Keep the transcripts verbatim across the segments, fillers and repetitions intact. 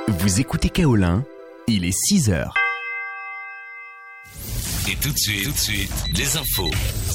Vous écoutez Kaolin, il est six heures. Et tout de suite, tout de suite, les infos.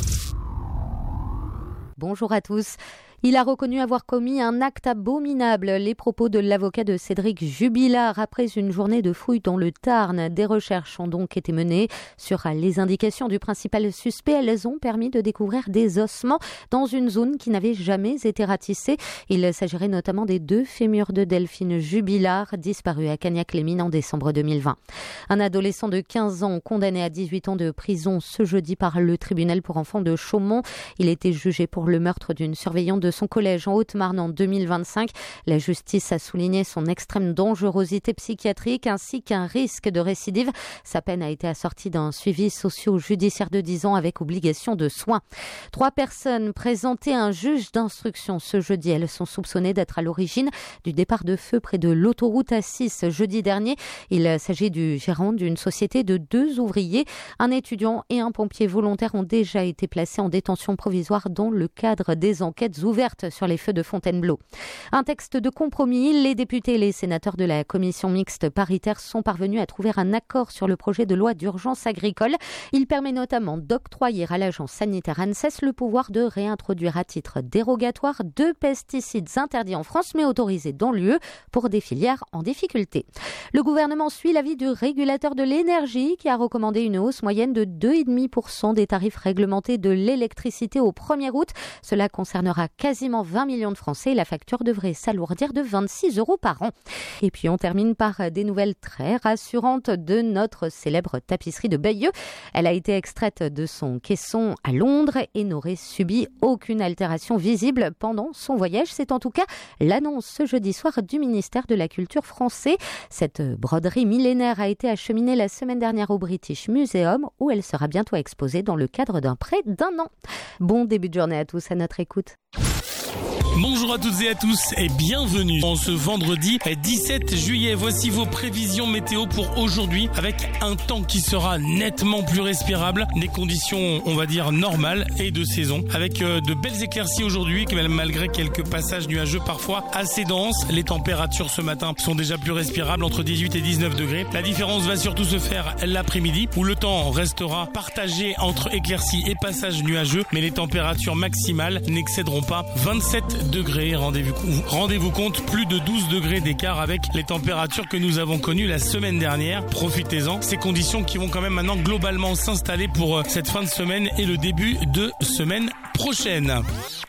Bonjour à tous. Il a reconnu avoir commis un acte abominable. Les propos de l'avocat de Cédric Jubilard après une journée de fouilles dans le Tarn. Des recherches ont donc été menées sur les indications du principal suspect. Elles ont permis de découvrir des ossements dans une zone qui n'avait jamais été ratissée. Il s'agirait notamment des deux fémurs de Delphine Jubilard, disparue à Cagnac-les-Mines en décembre deux mille vingt. Un adolescent de quinze ans condamné à dix-huit ans de prison ce jeudi par le tribunal pour enfants de Chaumont. Il était jugé pour le meurtre d'une surveillante de son collège en Haute-Marne en deux mille vingt-cinq. La justice a souligné son extrême dangerosité psychiatrique ainsi qu'un risque de récidive. Sa peine a été assortie d'un suivi socio-judiciaire de dix ans avec obligation de soins. Trois personnes présentées à un juge d'instruction ce jeudi. Elles sont soupçonnées d'être à l'origine du départ de feu près de l'autoroute A six jeudi dernier. Il s'agit du gérant d'une société de deux ouvriers. Un étudiant et un pompier volontaire ont déjà été placés en détention provisoire dans le cadre des enquêtes ouvertes sur les feux de Fontainebleau. Un texte de compromis. Les députés et les sénateurs de la commission mixte paritaire sont parvenus à trouver un accord sur le projet de loi d'urgence agricole. Il permet notamment d'octroyer à l'agence sanitaire ANSES le pouvoir de réintroduire à titre dérogatoire deux pesticides interdits en France mais autorisés dans l'U E pour des filières en difficulté. Le gouvernement suit l'avis du régulateur de l'énergie qui a recommandé une hausse moyenne de deux virgule cinq pour cent des tarifs réglementés de l'électricité au premier août. Cela concernera quasiment vingt millions de Français. La facture devrait s'alourdir de vingt-six euros par an. Et puis on termine par des nouvelles très rassurantes de notre célèbre tapisserie de Bayeux. Elle a été extraite de son caisson à Londres et n'aurait subi aucune altération visible pendant son voyage. C'est en tout cas l'annonce ce jeudi soir du ministère de la Culture français. Cette broderie millénaire a été acheminée la semaine dernière au British Museum où elle sera bientôt exposée dans le cadre d'un prêt d'un an. Bon début de journée à tous à notre écoute. Bonjour à toutes et à tous et bienvenue en ce vendredi dix-sept juillet. Voici vos prévisions météo pour aujourd'hui avec un temps qui sera nettement plus respirable, des conditions on va dire normales et de saison avec de belles éclaircies aujourd'hui malgré quelques passages nuageux parfois assez denses. Les températures ce matin sont déjà plus respirables entre dix-huit et dix-neuf degrés. La différence va surtout se faire l'après-midi où le temps restera partagé entre éclaircies et passages nuageux mais les températures maximales n'excéderont pas vingt-sept degrés. Rendez-vous, rendez-vous compte, plus de douze degrés d'écart avec les températures que nous avons connues la semaine dernière. Profitez-en. Ces conditions qui vont quand même maintenant globalement s'installer pour cette fin de semaine et le début de semaine prochaine.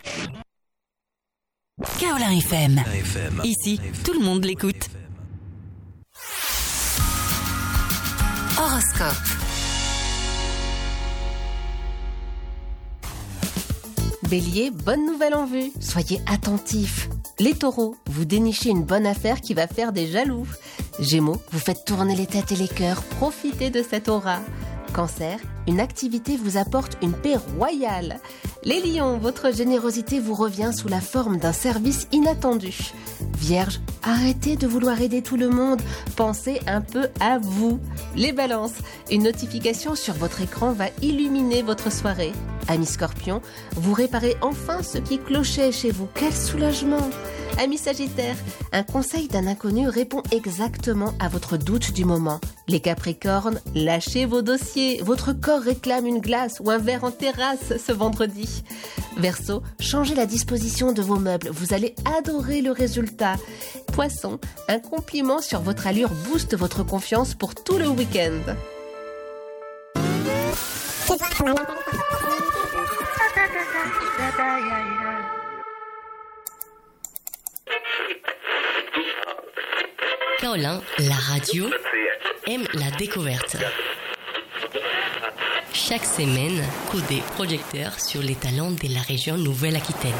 Kaolin F M. Ici, tout le monde l'écoute. Horoscope. Bélier, bonne nouvelle en vue, soyez attentifs. Les taureaux, vous dénichez une bonne affaire qui va faire des jaloux. Gémeaux, vous faites tourner les têtes et les cœurs, profitez de cette aura. Cancer, une activité vous apporte une paix royale. Les lions, votre générosité vous revient sous la forme d'un service inattendu. Vierge, arrêtez de vouloir aider tout le monde, pensez un peu à vous. Les balances, une notification sur votre écran va illuminer votre soirée. Amis Scorpion, vous réparez enfin ce qui clochait chez vous, quel soulagement. Amis Sagittaire, un conseil d'un inconnu répond exactement à votre doute du moment. Les Capricornes, lâchez vos dossiers, votre corps réclame une glace ou un verre en terrasse ce vendredi. Verseau, changez la disposition de vos meubles, vous allez adorer le résultat. Poisson, un compliment sur votre allure booste votre confiance pour tout le week-end. Kaolin, la radio, aime la découverte. Chaque semaine, coup des projecteurs sur les talents de la région Nouvelle-Aquitaine.